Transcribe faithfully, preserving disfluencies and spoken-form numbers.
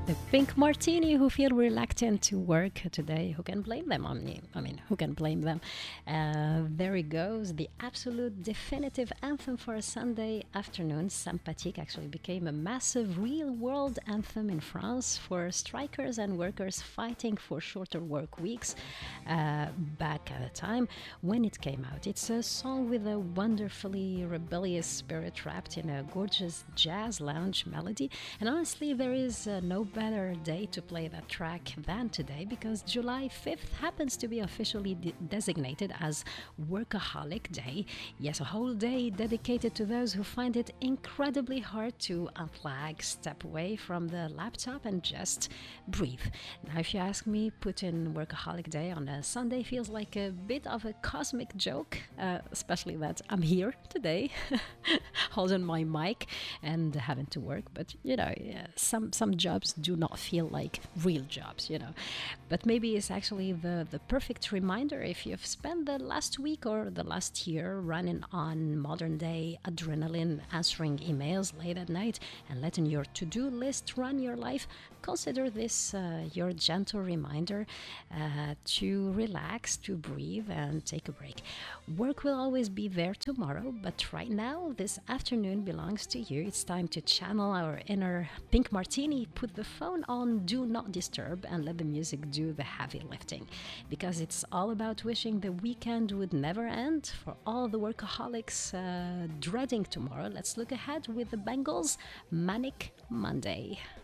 The Pink Martini who feel reluctant to work today. Who can blame them? I mean, I mean who can blame them? Uh, there it goes. The absolute definitive anthem for a Sunday afternoon. Sympathique actually became a massive real world anthem in France for strikers and workers fighting for shorter work weeks uh, back at a time when it came out. It's a song with a wonderfully rebellious spirit wrapped in a gorgeous jazz lounge melody. And honestly, there is uh, no better day to play that track than today because July fifth happens to be officially de- designated as Workaholic Day. Yes, a whole day dedicated to those who find it incredibly hard to unplug, step away from the laptop and just breathe. Now, if you ask me, putting Workaholic Day on a Sunday feels like a bit of a cosmic joke, uh, especially that I'm here today holding my mic and having to work. But, you know, yeah, some, some jobs do not feel like real jobs, you know. But maybe it's actually the, the perfect reminder if you've spent the last week or the last year running on modern day adrenaline, answering emails late at night and letting your to-do list run your life. Consider this uh, your gentle reminder uh, to relax, to breathe, and take a break. Work will always be there tomorrow, but right now, this afternoon belongs to you. It's time to channel our inner Pink Martini, put the phone on Do Not Disturb, and let the music do the heavy lifting. Because it's all about wishing the weekend would never end. For all the workaholics uh, dreading tomorrow, let's look ahead with the Bengals' Manic Monday.